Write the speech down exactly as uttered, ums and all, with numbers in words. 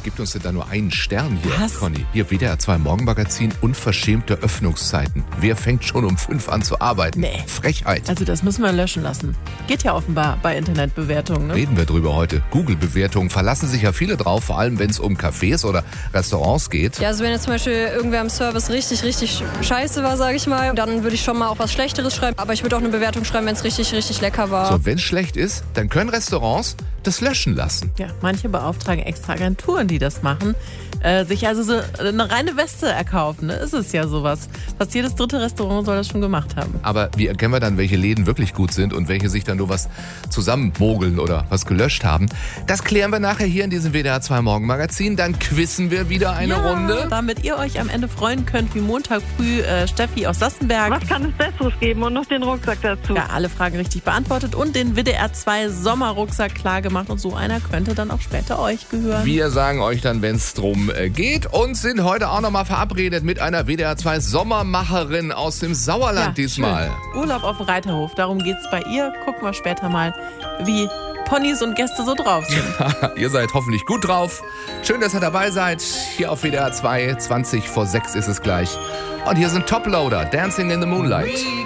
gibt uns denn da nur einen Stern hier, Was? Conny? Hier W D R zwei Morgenmagazin, unverschämte Öffnungszeiten. Wer fängt schon um fünf an zu arbeiten? Nee. Frechheit. Also das müssen wir löschen lassen. Geht ja offenbar bei Internetbewertungen. Ne? Reden wir drüber heute. Google-Bewertungen verlassen sich ja viele drauf, vor allem wenn es um Cafés oder Restaurants geht. Ja, also wenn jetzt zum Beispiel irgendwer im Service richtig, richtig scheiße war, sage ich mal, dann würde ich schon mal auch was Schlechteres schreiben. Aber ich würde auch eine Bewertung schreiben, wenn es richtig, richtig lecker war. So, wenn es schlecht ist, dann können Restaurants das löschen lassen. Ja, manche beauftragen extra Agenturen, die das machen, äh, sich also so eine reine Weste erkaufen. Ne? Ist es ja sowas. Fast jedes dritte Restaurant soll das schon gemacht haben. Aber wie erkennen wir dann, welche Läden wirklich gut sind und welche sich dann nur was zusammenmogeln oder was gelöscht haben? Das klären wir nachher hier in diesem W D R zwei Morgenmagazin. Dann quizzen wir wieder eine ja, Runde. Damit ihr euch am Ende freuen könnt, wie Montag früh äh, Steffi aus Sassenberg. Was kann es Besseres geben und noch den Rucksack dazu? Ja, alle Fragen richtig beantwortet und den W D R zwei Sommerrucksack klar gemacht. Und so einer könnte dann auch später euch gehören. Wir sagen euch dann, wenn es drum äh, geht, und sind heute auch nochmal verabredet mit einer W D R zwei Sommermacherin aus dem Sauerland Ja, diesmal. schön. Urlaub auf dem Reiterhof, darum geht's bei ihr. Gucken wir später mal, wie Ponys und Gäste so drauf sind. Ihr seid hoffentlich gut drauf. Schön, dass ihr dabei seid. Hier auf W D R zwei, zwanzig vor sechs ist es gleich. Und hier sind Toploader, Dancing in the Moonlight.